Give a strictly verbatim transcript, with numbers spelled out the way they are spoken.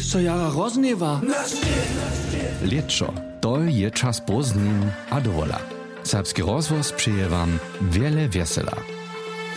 so jara rozniewa. Leczo, to je czas pozdnin a dowola. Serbski rozwoz przyje wam wiele wiesela.